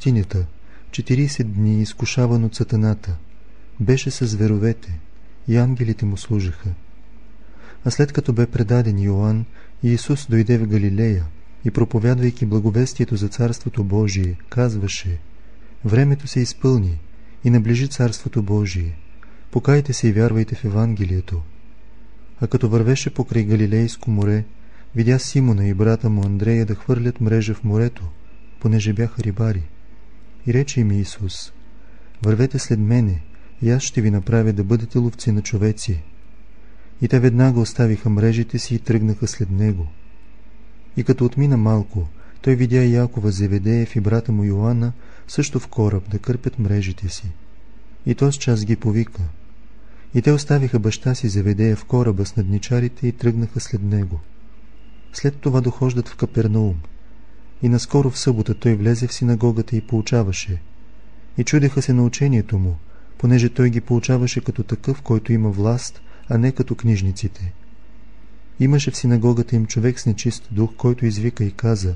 пустинята, 40 дни изкушаван от сатаната, беше със зверовете и ангелите му служеха. А след като бе предаден Йоан, Иисус дойде в Галилея и проповядвайки благовестието за Царството Божие, казваше: времето се изпълни и наближи Царството Божие. Покайте се и вярвайте в Евангелието. А като вървеше покрай Галилейско море, видя Симона и брата му Андрея да хвърлят мрежа в морето, понеже бяха рибари. И рече им Исус: вървете след мене, и аз ще ви направя да бъдете ловци на човеци. И те веднага оставиха мрежите си и тръгнаха след него. И като отмина малко, той видя Якова Зеведеев и брата му Йоанна също в кораб да кърпят мрежите си. И този час ги повика. И те оставиха баща си Зеведея в кораба с надничарите и тръгнаха след него. След това дохождат в Капернаум. И наскоро в събота той влезе в синагогата и поучаваше. И чудеха се на учението му, понеже той ги поучаваше като такъв, който има власт, а не като книжниците. Имаше в синагогата им човек с нечист дух, който извика и каза: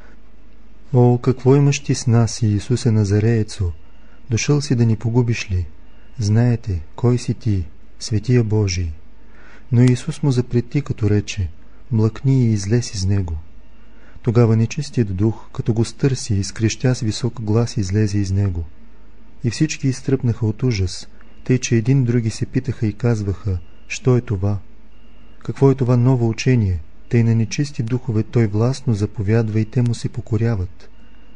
О, какво имаш ти с нас, Иисусе Назареецо? Дошъл си да ни погубиш ли? Знаете, кой си ти, Светия Божий. Но Иисус му запрети, като рече: млъкни и излез из него. Тогава нечистият дух, като го стърси, изкрещя с висок глас, излезе из него. И всички изтръпнаха от ужас, тъй че един други се питаха и казваха: що е това? Какво е това ново учение? Тъй на нечисти духове той властно заповядва и те му се покоряват.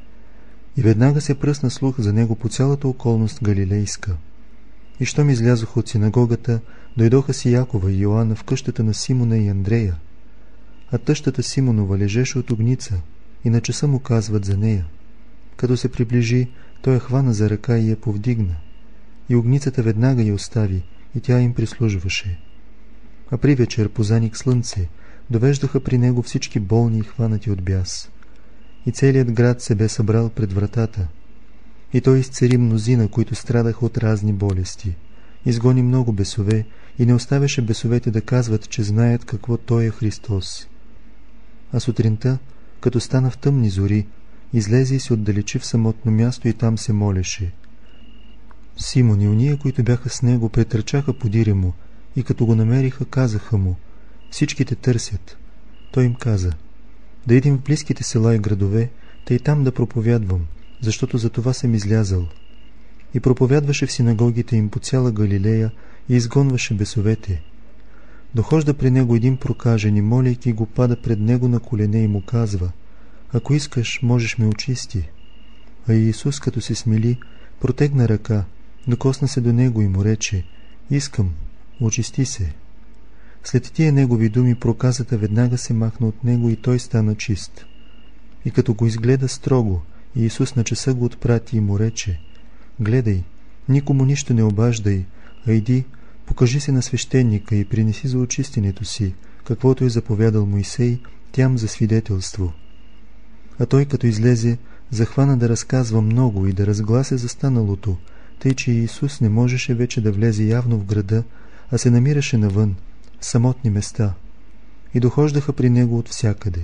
И веднага се пръсна слух за него по цялата околност галилейска. И щом излязоха от синагогата, дойдоха си Якова и Йоанна в къщата на Симона и Андрея. А тъщата Симонова лежеше от огница, и на часа му казват за нея. Като се приближи, той я хвана за ръка и я повдигна. И огницата веднага я остави, и тя им прислужваше. А при вечер, по заник слънце, довеждаха при него всички болни и хванати от бяс. И целият град се бе събрал пред вратата. И той изцери мнозина, които страдаха от разни болести. Изгони много бесове и не оставяше бесовете да казват, че знаят какво той е Христос. А сутринта, като стана в тъмни зори, излезе и се отдалечи в самотно място и там се молеше. Симон и уния, които бяха с него, претърчаха подире му и като го намериха, казаха му: всички те търсят. Той им каза: да идем в близките села и градове, та и там да проповядвам, защото за това съм излязъл. И проповядваше в синагогите им по цяла Галилея и изгонваше бесовете. Дохожда при него един прокажен и, молейки го, пада пред него на колене и му казва: ако искаш, можеш ме очисти. А Иисус, като се смили, протегна ръка, докосна се до него и му рече: искам, очисти се. След тия негови думи проказата веднага се махна от него и той стана чист. И като го изгледа строго, Иисус на часа го отпрати и му рече: гледай, никому нищо не обаждай, а иди, покажи се на свещеника и принеси за очистенето си, каквото е заповядал Моисей, тям за свидетелство. А той, като излезе, захвана да разказва много и да разглася за станалото, тъй че Иисус не можеше вече да влезе явно в града, а се намираше навън, в самотни места, и дохождаха при него от всякъде.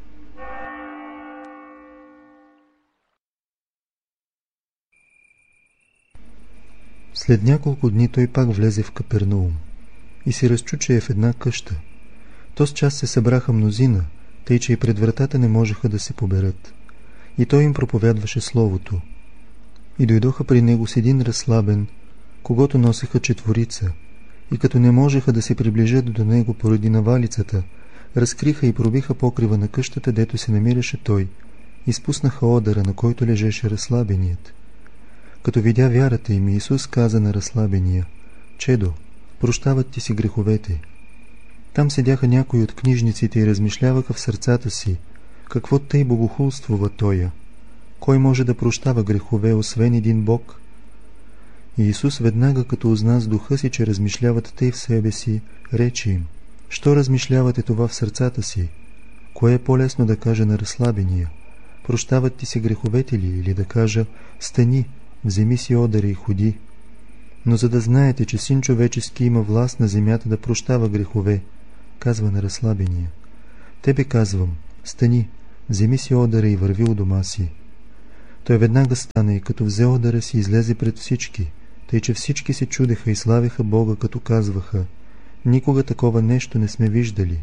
След няколко дни той пак влезе в Капернаум и се разчу, че е в една къща. Тоз час се събраха мнозина, тъй че и пред вратата не можеха да се поберат. И той им проповядваше словото. И дойдоха при него с един разслабен, когото носеха четворица, и като не можеха да се приближат до него поради навалицата, разкриха и пробиха покрива на къщата, дето се намираше той, и спуснаха одъра, на който лежеше разслабеният. Като видя вярата им, Иисус каза на разслабения: чедо, прощават ти си греховете. Там седяха някои от книжниците и размишляваха в сърцата си: какво тъй богохулствува тоя? Кой може да прощава грехове, освен един Бог? И Иисус веднага, като узна с духа си, че размишляват тъй в себе си, рече им: що размишлявате това в сърцата си? Кое е по-лесно да кажа на разслабения: прощават ти се греховете ли, или да кажа: стани, вземи си одъра и ходи? Но за да знаете, че Син човечески има власт на земята да прощава грехове, казва на разслабения: тебе казвам, стани, вземи си одъра и върви у дома си. Той веднага стана и като взе одъра си излезе пред всички, тъй че всички се чудеха и славеха Бога, като казваха: никога такова нещо не сме виждали.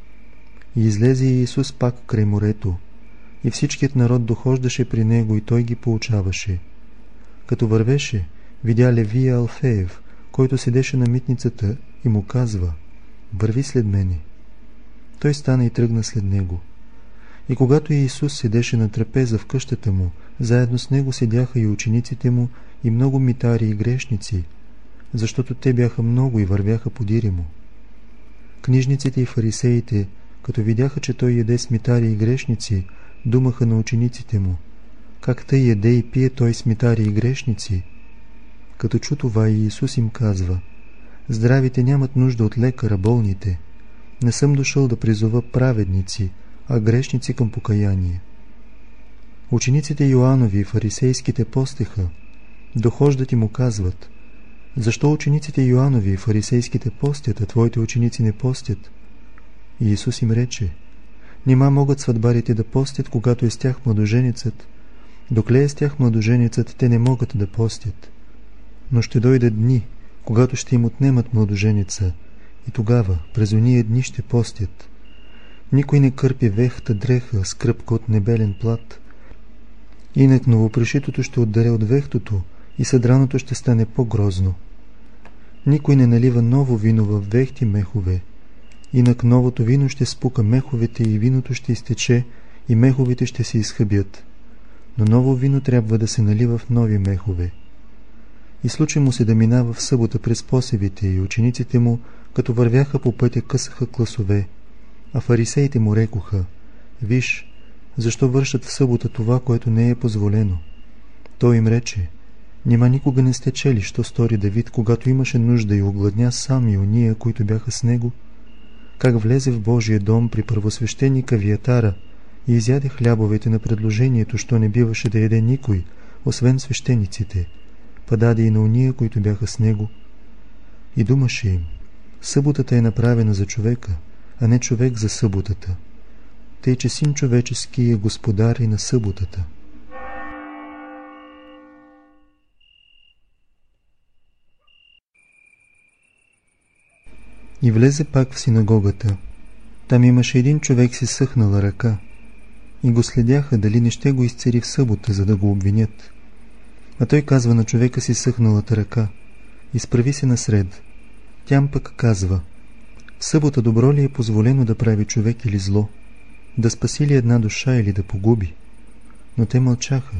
И излезе и Исус пак край морето, и всичкият народ дохождаше при него и той ги поучаваше. Като вървеше, видя Левия Алфеев, който седеше на митницата, и му казва: върви след мене. Той стана и тръгна след него. И когато Иисус седеше на трапеза в къщата му, заедно с него седяха и учениците му, и много митари и грешници, защото те бяха много и вървяха подире му. Книжниците и фарисеите, като видяха, че той яде с митари и грешници, думаха на учениците му: как тъй яде и пие той с митари и грешници? Като чу това, Иисус им казва: здравите нямат нужда от лекара, болните. Не съм дошъл да призова праведници, а грешници към покаяние. Учениците Йоанови и фарисейските постеха, дохождат и му казват: защо учениците Йоанови и фарисейските постят, а твоите ученици не постят? И Исус им рече: нима могат сватбарите да постят, когато е с тях младоженецът? Докле е с тях младоженецът, те не могат да постят. Но ще дойдат дни, когато ще им отнемат младоженеца, и тогава през ония дни ще постят. Никой не кърпи вехта дреха с кръпка от небелен плат. Инак новопришитото ще отдаре от вехтото и съдраното ще стане по-грозно. Никой не налива ново вино в вехти мехове. Инак новото вино ще спука меховете и виното ще изтече и меховете ще се изхъбят. Но ново вино трябва да се налива в нови мехове. И случай му се да минава в събота през посевите и учениците му, като вървяха по пътя, късаха класове, а фарисеите му рекоха: виж, защо вършат в събота това, което не е позволено? Той им рече: нима никога не сте чели, що стори Давид, когато имаше нужда и огладня сам и ония, които бяха с него? Как влезе в Божия дом при първосвещеника Виятара и изяде хлябовете на предложението, що не биваше да яде никой, освен свещениците, па даде и на ония, които бяха с него. И думаше им: съботата е направена за човека, а не човек за съботата. Тъй, че Син човечески е господар и на съботата. И влезе пак в синагогата. Там имаше един човек си съхнала ръка. И го следяха дали не ще го изцери в събота, за да го обвинят. А той казва на човека си съхналата ръка: изправи се насред. Тям пък казва: в събота добро ли е позволено да прави човек или зло? Да спаси ли една душа или да погуби? Но те мълчаха.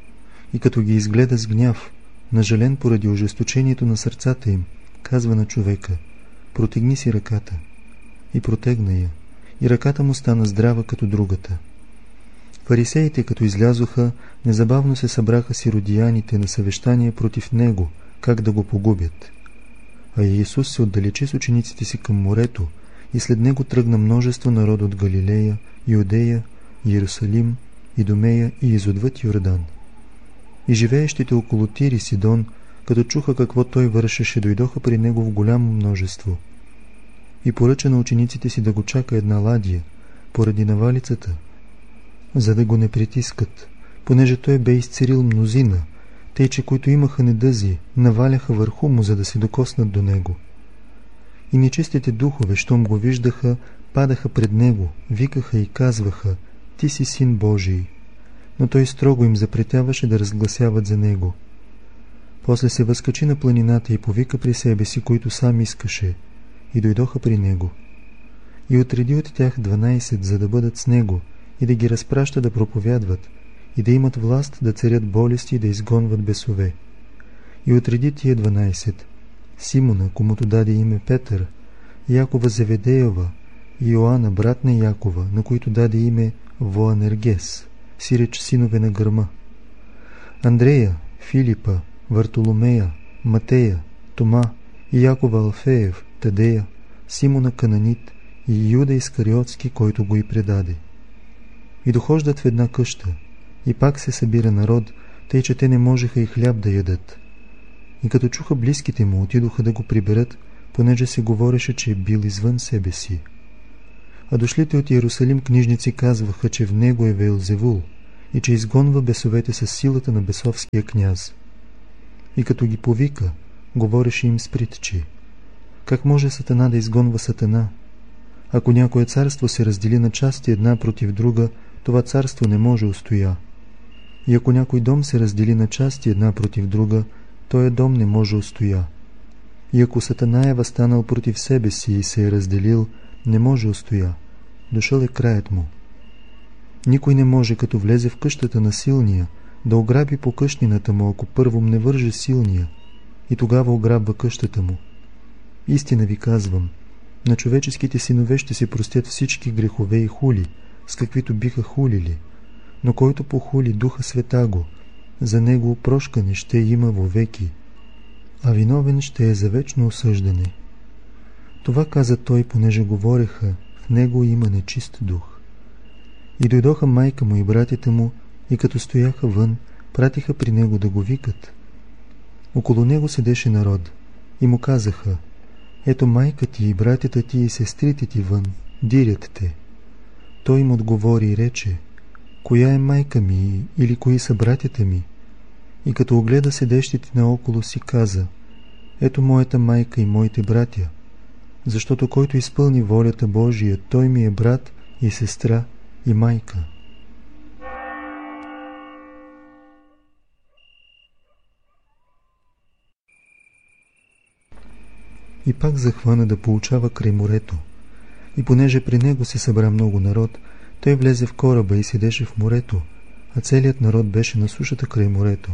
И като ги изгледа с гняв, нажален поради ожесточението на сърцата им, казва на човека: протегни си ръката. И протегна я, и ръката му стана здрава като другата. Фарисеите, като излязоха, незабавно се събраха сиродияните на съвещание против него, как да го погубят. А Иисус се отдалечи с учениците си към морето, и след него тръгна множество народ от Галилея, Юдея, Иерусалим, Идомея и изотвъд Йордан. И живеещите около Тир и Сидон, като чуха какво той вършеше, дойдоха при него в голямо множество. И поръча на учениците си да го чака една ладия, поради навалицата, за да го не притискат, понеже той бе изцерил мнозина, тъй че които имаха недъзи, наваляха върху му, за да се докоснат до него. И нечистите духове, щом го виждаха, падаха пред него, викаха и казваха: ти си Син Божий. Но той строго им запретяваше да разгласяват за него. После се възкачи на планината и повика при себе си, които сам искаше, и дойдоха при него. И отреди от тях 12, за да бъдат с него, и да ги разпраща да проповядват, и да имат власт да царят болести и да изгонват бесове. И отреди тия 12: Симона, комуто даде име Петър, Якова Зеведеева и Йоанна, брат на Якова, на които даде име Воанергес, сиреч синове на гърма, Андрея, Филипа, Вартоломея, Матея, Тома и Якова Алфеев, Тадея, Симона Кананит и Юда Искариотски, който го и предаде. И дохождат в една къща, и пак се събира народ, тъй че те не можеха и хляб да ядат. И като чуха близките му, отидоха да го приберат, понеже се говореше, че е бил извън себе си. А дошлите от Иерусалим книжници казваха, че в него е Веелзевул, и че изгонва бесовете с силата на бесовския княз. И като ги повика, говореше им с притчи. Как може Сатана да изгонва Сатана? Ако някое царство се раздели на части една против друга, това царство не може устоя. И ако някой дом се раздели на части една против друга, този дом не може устоя. И ако Сатана е възстанал против себе си и се е разделил, не може устоя. Дошъл е краят му. Никой не може, като влезе в къщата на силния, да ограби по къщнината му, ако първо не върже силния, и тогава ограбва къщата му. Истина ви казвам, на човеческите синове ще се простят всички грехове и хули, с каквито биха хулили, но който похули Духа Светаго, за него прошкане ще има вовеки, а виновен ще е за вечно осъждане. Това каза той, понеже говореха, в него има нечист дух. И дойдоха майка му и братята му, и като стояха вън, пратиха при него да го викат. Около него седеше народ, и му казаха: ето майка ти и братята ти и сестрите ти вън, дирят те. Той им отговори и рече: коя е майка ми или кои са братята ми? И като огледа седещите наоколо си каза: ето моята майка и моите братя, защото който изпълни волята Божия, той ми е брат и сестра и майка. И пак захвана да поучава край морето. И понеже при него се събра много народ, той влезе в кораба и седеше в морето, а целият народ беше на сушата край морето.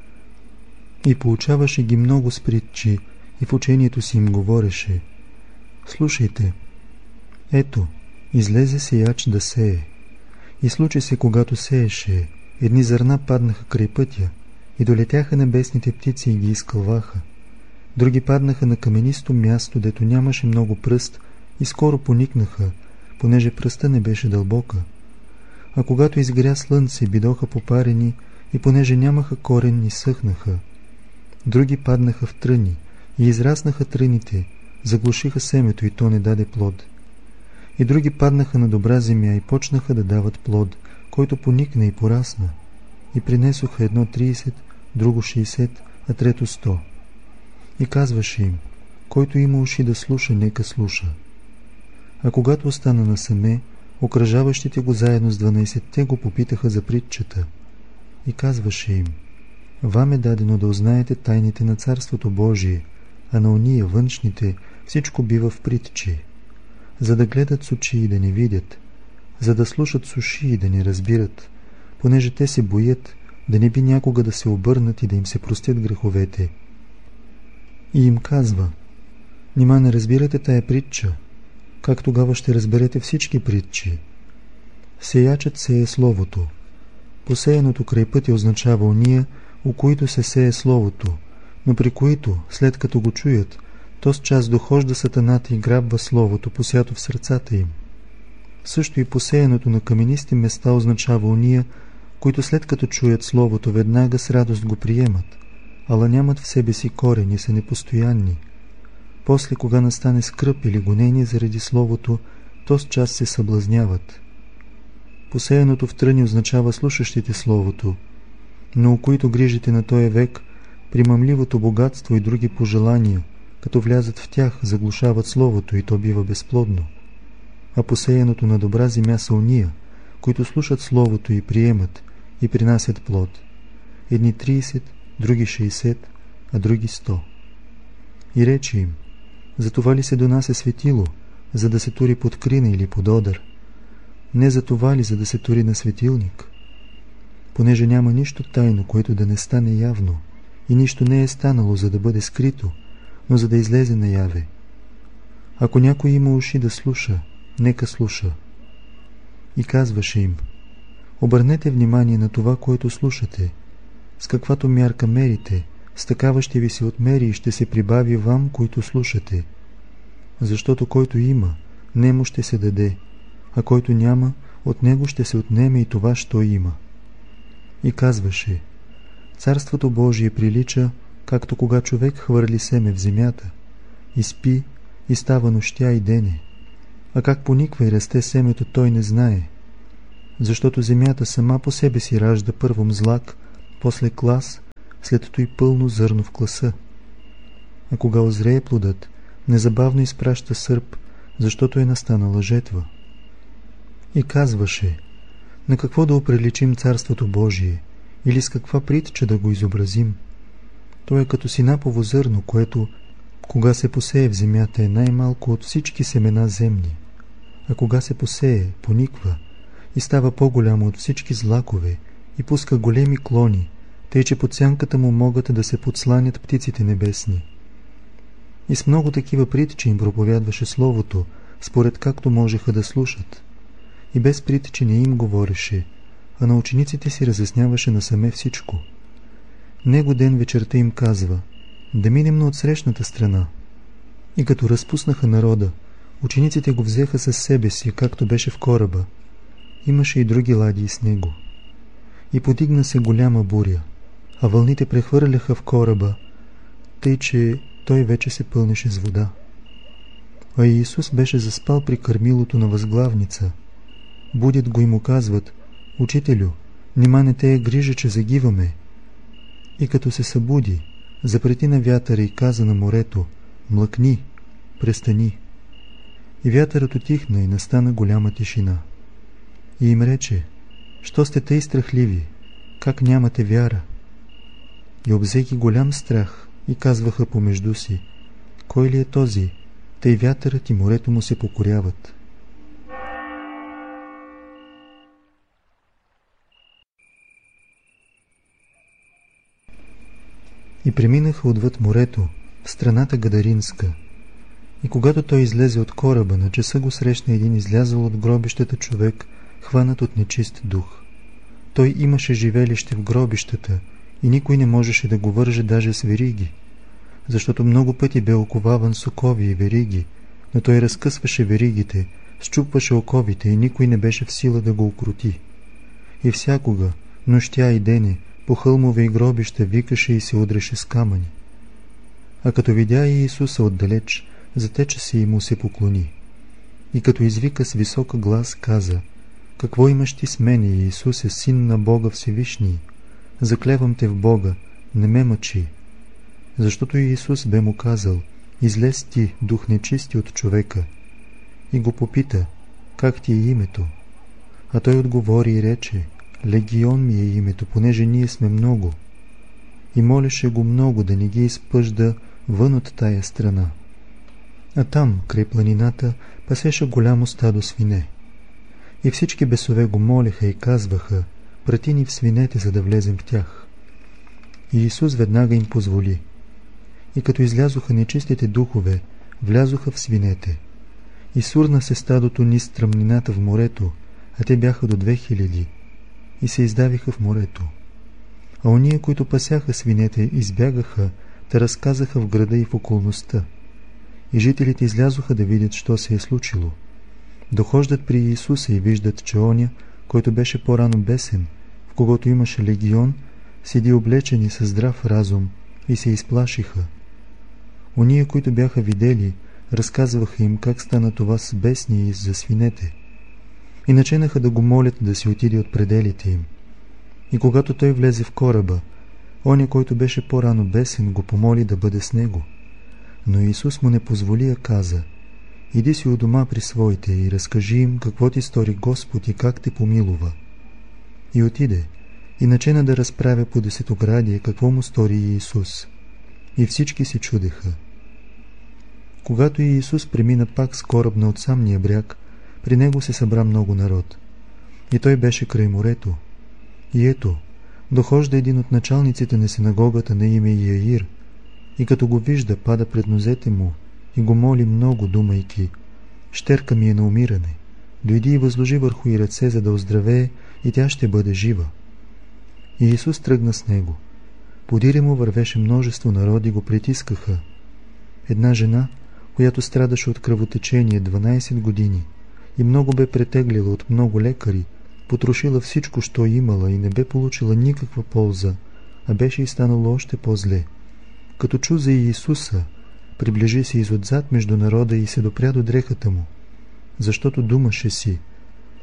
И поучаваше ги много с притчи, и в учението си им говореше: слушайте, ето, излезе сеяч да сее. И случи се, когато сееше, едни зърна паднаха край пътя, и долетяха небесните птици и ги изкълваха. Други паднаха на каменисто място, дето нямаше много пръст, и скоро поникнаха, понеже пръста не беше дълбока. А когато изгря слънце, бидоха попарени, и понеже нямаха корен, изсъхнаха. Други паднаха в тръни, и израснаха тръните, заглушиха семето, и то не даде плод. И други паднаха на добра земя и почнаха да дават плод, който поникна и порасна. И принесоха едно 30, друго 60, а трето 100. И казваше им: който има уши да слуша, нека слуша. А когато остана насаме, окръжаващите го заедно с 12-те го попитаха за притчата. И казваше им: вам е дадено да узнаете тайните на Царството Божие, а на ония външните всичко бива в притчи, за да гледат с очи и да не видят, за да слушат с уши и да не разбират, понеже те се боят да не би някога да се обърнат и да им се простят греховете. И им казва: нима не разбирате тая притча? Как тогава ще разберете всички притчи? Сеячът сее Словото. Посеяното край пътя означава ония, у които се сее Словото, но при които, след като го чуят, то с час дохожда Сатаната и грабва Словото, посято в сърцата им. Също и посеяното на каменисти места означава ония, които след като чуят Словото, веднага с радост го приемат, ала нямат в себе си корен и са непостоянни. После, кога настане скръб или гонение заради Словото, то с час се съблазняват. Посеяното в тръни означава слушащите Словото, но у които грижите на този век, примамливото богатство и други пожелания, като влязат в тях, заглушават Словото и то бива безплодно. А посеяното на добра земя са ония, които слушат Словото и приемат, и принасят плод. Едни 30, други 60, а други 100. И рече им: затова ли се донася светило, за да се тури под крина или под одър? Не за това ли, за да се тури на светилник? Понеже няма нищо тайно, което да не стане явно, и нищо не е станало, за да бъде скрито, но за да излезе наяве. Ако някой има уши да слуша, нека слуша. И казваше им: обърнете внимание на това, което слушате. С каквато мярка мерите, с такава ще ви се отмери и ще се прибави вам, които слушате. Защото който има, нему ще се даде, а който няма, от него ще се отнеме и това, що има. И казваше: Царството Божие прилича, както кога човек хвърли семе в земята, и спи, и става нощя и дене, а как пониква и расте семето, той не знае. защото земята сама по себе си ражда първо мзлак, после клас, след това и пълно зърно в класа. А кога озрее плодът, незабавно изпраща сърп, защото е настанала жетва. И казваше: на какво да оприличим Царството Божие, или с каква притча да го изобразим? То е като синапово зърно, което, кога се посее в земята, е най-малко от всички семена земни, а кога се посее, пониква и става по-голямо от всички злакове и пуска големи клони, тъй че под сянката му могат да се подсланят птиците небесни. И с много такива притчи им проповядваше Словото, според както можеха да слушат. И без притчи не им говореше, а на учениците си разясняваше насаме всичко. Него ден вечерта им казва: да минем на отсрещната страна. И като разпуснаха народа, учениците го взеха със себе си, както беше в кораба. Имаше и други ладии с него. И подигна се голяма буря, а вълните прехвърляха в кораба, тъй че той вече се пълнеше с вода. А Иисус беше заспал при кърмилото на възглавница. Будят го и му казват: учителю, нима не те е грижа, че загиваме? И като се събуди, запрети на вятъра и каза на морето: млъкни, престани. И вятърът утихна и настана голяма тишина. И им рече: що сте тъй страхливи, как нямате вяра? И обзе ги голям страх и казваха помежду си: кой ли е този, тъй вятърът и морето му се покоряват? И преминаха отвъд морето, в страната Гадаринска. И когато той излезе от кораба, на часа го срещна един излязъл от гробищата човек, хванат от нечист дух. Той имаше живелище в гробищата и никой не можеше да го върже даже с вериги, защото много пъти бе оковаван с окови и вериги, но той разкъсваше веригите, счупваше оковите и никой не беше в сила да го укрути. И всякога, нощя и дене, по хълмове и гробища викаше и се удреше с камъни. А като видя и Исуса отдалеч, затече се и му се поклони. И като извика с висок глас, каза: какво имаш ти с мене, Иисусе, Син на Бога Всевишний? Заклевам те в Бога, не ме мъчи. Защото Иисус бе му казал: излез ти, дух нечисти от човека. И го попита: как ти е името? А той отговори и рече: Легион ми е името, понеже ние сме много. И молеше го много да не ги изпъжда вън от тая страна. А там, край планината, пасеше голямо стадо свине. И всички бесове го молеха и казваха: прати ни в свинете, за да влезем в тях. И Исус веднага им позволи. И като излязоха нечистите духове, влязоха в свинете. И сурна се стадото низ стръмнината в морето, а те бяха до 2000, и се издавиха в морето. А ония, които пасяха свинете, избягаха, те разказаха в града и в околността. И жителите излязоха да видят, що се е случило. Дохождат при Иисуса и виждат, че оня, който беше по-рано бесен, в когото имаше легион, седи облечен и със здрав разум, и се изплашиха. Ония, които бяха видели, разказваха им как стана това с бесни и за свинете. И начинаха да го молят да си отиде от пределите им. И когато той влезе в кораба, оня, който беше по-рано бесен, го помоли да бъде с него. Но Исус му не позволи, а каза: иди си у дома при своите и разкажи им какво ти стори Господ и как те помилува. И отиде, и начина да разправя по десетоградие какво му стори Иисус. И всички се чудеха. Когато Иисус премина пак с кораб на отсамния бряг, при него се събра много народ. И той беше край морето. И ето, дохожда един от началниците на синагогата на име Яир, и като го вижда, пада пред нозете му и го моли много, думайки: щерка ми е на умиране, дойди и възложи върху й ръце, за да оздравее, и тя ще бъде жива. И Исус тръгна с него. Подире му вървеше множество народи, го притискаха. Една жена, която страдаше от кръвотечение 12 години и много бе претеглила от много лекари, потрошила всичко, що имала, и не бе получила никаква полза, а беше и станало още по-зле. Като чу за Иисуса, приближи се изотзад между народа и се допря до дрехата му, защото думаше си: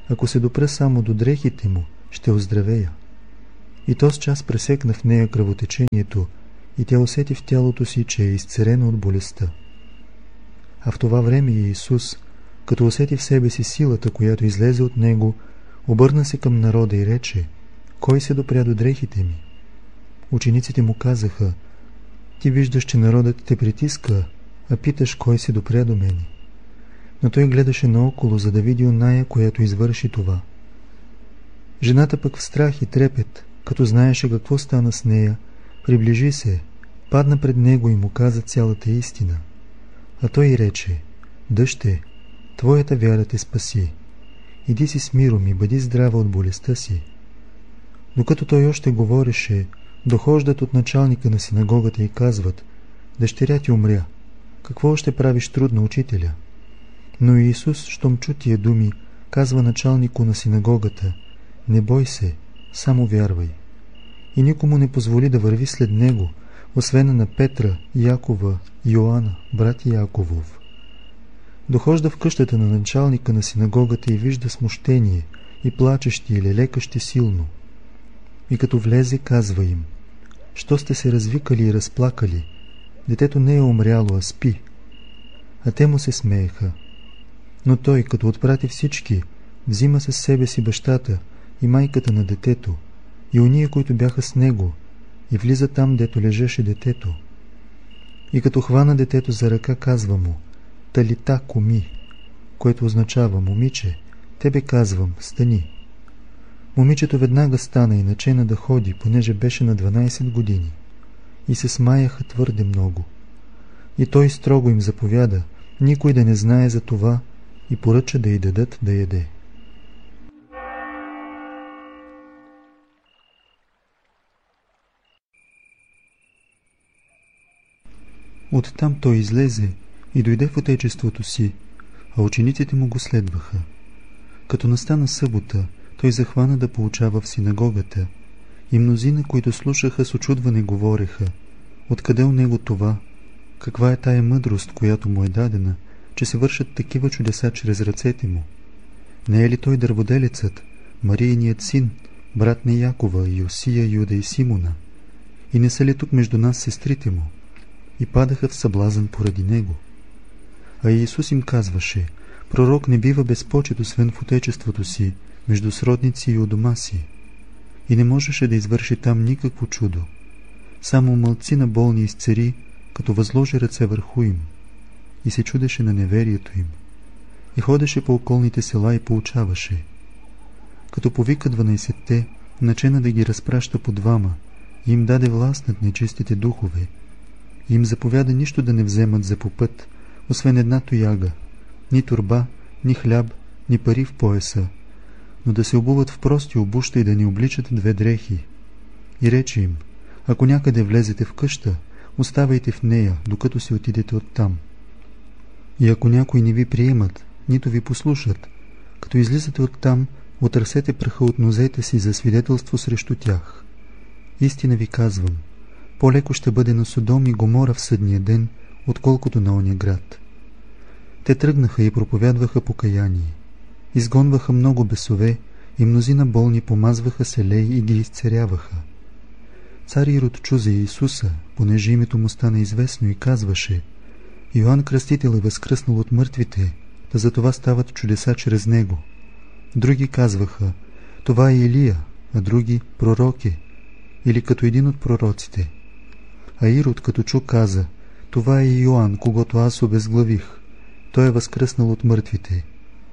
Ако се допра само до дрехите му, ще оздравея. И тоз час пресекна в нея кръвотечението и тя усети в тялото си, че е изцерена от болестта. А в това време Иисус, като усети в себе си силата, която излезе от него, обърна се към народа и рече: кой се допря до дрехите ми? Учениците му казаха: ти виждаш, че народът те притиска, а питаш кой се допря до мене. Но той гледаше наоколо, за да види оная, която извърши това. Жената пък в страх и трепет, като знаеше какво стана с нея, приближи се, падна пред него и му каза цялата истина. А той й рече: дъще, твоята вяра те спаси. Иди си с миром и бъди здрава от болестта си. Докато той още говореше, дохождат от началника на синагогата и казват: дъщеря ти умря. Какво още правиш труд на учителя? Но Иисус, щом чу тия думи, казва началнику на синагогата: не бой се, само вярвай. И никому не позволи да върви след него, освен на Петра, Якова, Йоанна, брат Яковов. Дохожда в къщата на началника на синагогата и вижда смущение и плачещи и лелекащи силно. И като влезе, казва им: що сте се развикали и разплакали? Детето не е умряло, а спи. А те му се смееха. Но той, като отпрати всички, взима със себе си бащата и майката на детето и ония, които бяха с него, и влиза там, дето лежеше детето. И като хвана детето за ръка, казва му: талита куми, което означава: момиче, тебе казвам, стани. Момичето веднага стана и начена да ходи, понеже беше на 12 години. И се смаяха твърде много. И той строго им заповяда никой да не знае за това и поръча да й дадат да яде. Оттам той излезе и дойде в отечеството си, а учениците му го следваха. Като настана събота, той захвана да поучава в синагогата, и мнозина, които слушаха, с учудване говореха: откъде у него това? Каква е тая мъдрост, която му е дадена, че се вършат такива чудеса чрез ръцете му? Не е ли той дърводелецът, Марийният син, брат на Якова, Йосия, Юда и Симона? И не са ли тук между нас сестрите му? И падаха в съблазън поради него. А Иисус им казваше: пророк не бива без почет, освен в отечеството си, между сродници и у дома си. И не можеше да извърши там никакво чудо. Само малцина болни изцери, като възложи ръце върху им. И се чудеше на неверието им. И ходеше по околните села и поучаваше. Като повика 12-те, начена да ги разпраща по двама и им даде власт над нечистите духове. И им заповяда нищо да не вземат за по път, освен една тояга, ни торба, ни хляб, ни пари в пояса, но да се обуват в прости обуща и да ни обличат 2 дрехи. И рече им: ако някъде влезете в къща, оставайте в нея, докато си отидете оттам. И ако някой не ви приемат, нито ви послушат, като излизате оттам, отърсете праха от нозете си за свидетелство срещу тях. Истина ви казвам, по-леко ще бъде на Содом и Гомора в съдния ден, отколкото на оня град. Те тръгнаха и проповядваха покаяние. Изгонваха много бесове и мнозина болни помазваха с елей и ги изцеряваха. Цар Ирод чу за Иисуса, понеже името му стана известно, и казваше: Йоанн Кръстител е възкръснал от мъртвите, да за това стават чудеса чрез него. Други казваха: това е Илия, а други: пророк е, или като един от пророците. А Ирод като чу, каза: това е Йоанн, когото аз обезглавих. Той е възкръснал от мъртвите.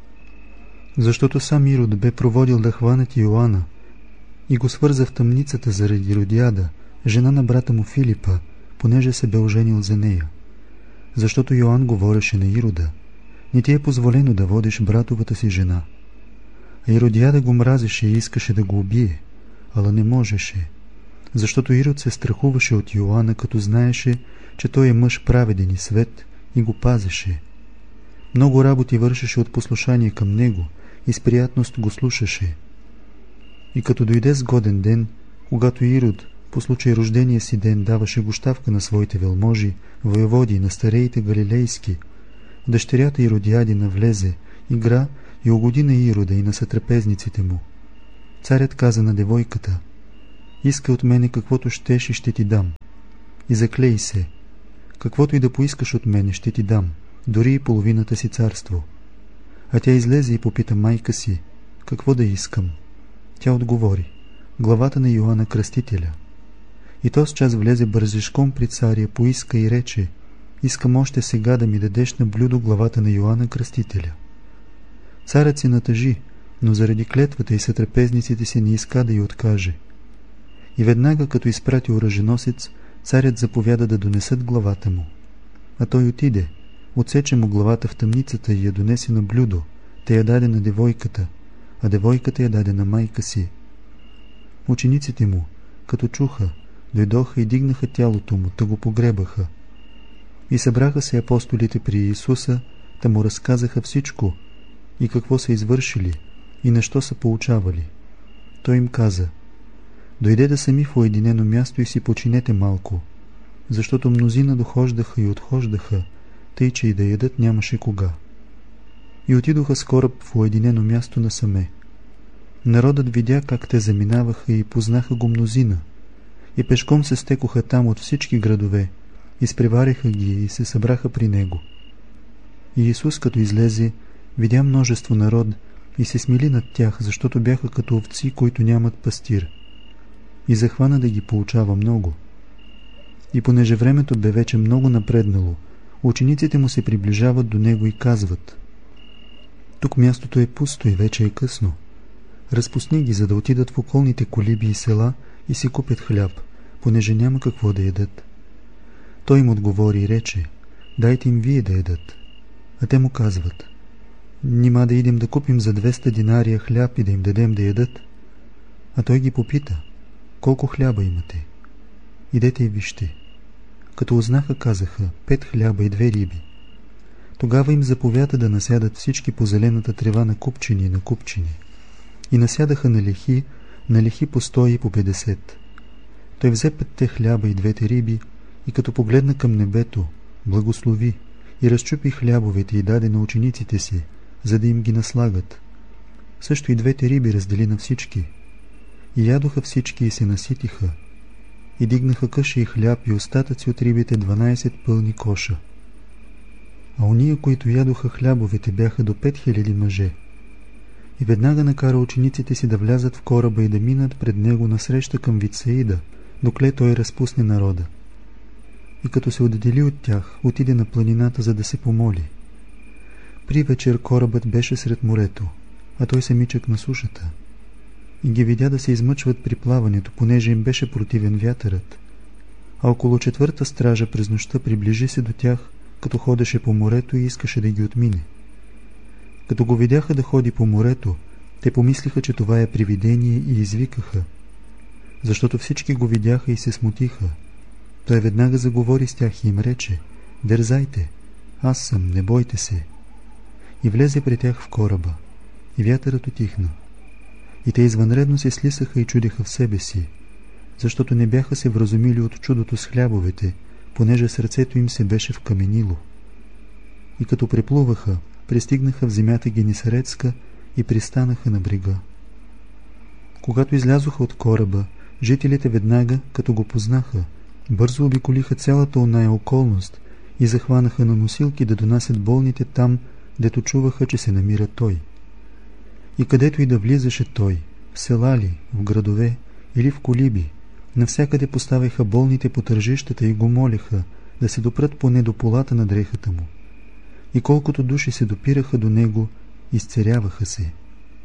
Защото сам Ирод бе проводил да хванат Йоанна и го свърза в тъмницата заради Иродиада, жена на брата му Филипа, понеже се бе оженил за нея. Защото Йоанн говореше на Ирода: не ти е позволено да водиш братовата си жена. А Иродиада го мразеше и искаше да го убие, ала не можеше, защото Ирод се страхуваше от Йоанна, като знаеше, че той е мъж праведен и свет, и го пазеше. Много работи вършеше от послушание към него и с приятност го слушаше. И като дойде сгоден ден, когато Ирод по случай рождения си ден даваше гощавка на своите велможи, воеводи и на стареите галилейски, дъщерята Иродиадина влезе, игра и угоди на Ирода и на сътрапезниците му. Царят каза на девойката: иска от мене каквото щеш и ще ти дам. И заклей се: каквото и да поискаш от мене ще ти дам, дори и половината си царство. А тя излезе и попита майка си: какво да искам? Тя отговори: главата на Йоанна Кръстителя. И този час влезе бързешком при царя, поиска и рече: искам още сега да ми дадеш на блюдо главата на Йоанна Кръстителя. Царят се натъжи, но заради клетвата и сътрапезниците си не иска да й откаже. И веднага, като изпрати оръженосец, царят заповяда да донесат главата му. А той отиде, отсече му главата в тъмницата и я донесе на блюдо, те я даде на девойката, а девойката я даде на майка си. Учениците му, като чуха, дойдоха и дигнаха тялото му, та го погребаха. И събраха се апостолите при Исуса, та му разказаха всичко и какво са извършили и на що са получавали. Той им каза: дойдете сами в уединено място и си починете малко, защото мнозина дохождаха и отхождаха, тъй че и да ядат нямаше кога. И отидоха с кораб в уединено място насаме. Народът видя как те заминаваха и познаха го мнозина, и пешком се стекоха там от всички градове, изпревариха ги и се събраха при него. И Исус, като излезе, видя множество народ и се смили над тях, защото бяха като овци, които нямат пастир. И захвана да ги поучава много. И понеже времето бе вече много напреднало, учениците му се приближават до него и казват: тук мястото е пусто и вече е късно. Разпусни ги, за да отидат в околните колиби и села и си купят хляб, понеже няма какво да ядат. Той им отговори и рече: дайте им вие да ядат. А те му казват: нима да идем да купим за 200 динария хляб и да им дадем да ядат? А той ги попита: колко хляба имате? Идете и вижте. Като узнаха, казаха: 5 хляба и 2 риби. Тогава им заповяда да насядат всички по зелената трева на купчини и на купчини. И насядаха на лихи по 100 и по 50. Той взе 5 хляба и 2 риби и като погледна към небето, благослови и разчупи хлябовете и даде на учениците си, за да им ги наслагат. Също и 2 риби раздели на всички. И ядоха всички и се наситиха. И дигнаха къша и хляб и остатъци от рибите 12 пълни коша. А ония, които ядоха хлябовете, бяха до 5000 мъже. И веднага накара учениците си да влязат в кораба и да минат пред него насреща към Витсаида, докле той разпусне народа. И като се отдели от тях, отиде на планината, за да се помоли. При вечер корабът беше сред морето, а той самичък на сушата. И ги видя да се измъчват при плаването, понеже им беше противен вятърът. А около 4-та стража през нощта приближи се до тях, като ходеше по морето и искаше да ги отмине. Като го видяха да ходи по морето, те помислиха, че това е привидение и извикаха, защото всички го видяха и се смутиха. Той веднага заговори с тях и им рече: дързайте, аз съм, не бойте се. И влезе при тях в кораба, и вятърът утихна. И те извънредно се слисаха и чудеха в себе си, защото не бяха се вразумили от чудото с хлябовете, понеже сърцето им се беше вкаменило. И като преплуваха, пристигнаха в земята Генисаретска и пристанаха на брега. Когато излязоха от кораба, жителите веднага, като го познаха, бързо обиколиха цялата оная околност и захванаха на носилки да донасят болните там, дето чуваха, че се намира той. И където и да влизаше той, в села ли, в градове или в колиби, навсякъде поставяха болните по тържищата и го молеха да се допрат поне до полата на дрехата му. И колкото души се допираха до него, изцеряваха се.